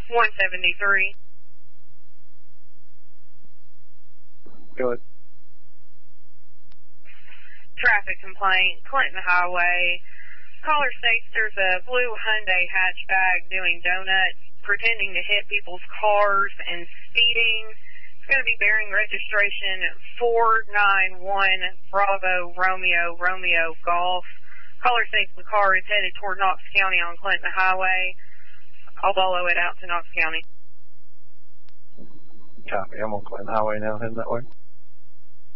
173. Go ahead. Traffic complaint, Clinton Highway. Caller states there's a blue Hyundai hatchback doing donuts, pretending to hit people's cars and speeding. It's going to be bearing registration 491 Bravo Romeo Romeo Golf. Caller states the car is headed toward Knox County on Clinton Highway. I'll follow it out to Knox County. Copy. I'm on Clinton Highway now, heading that way.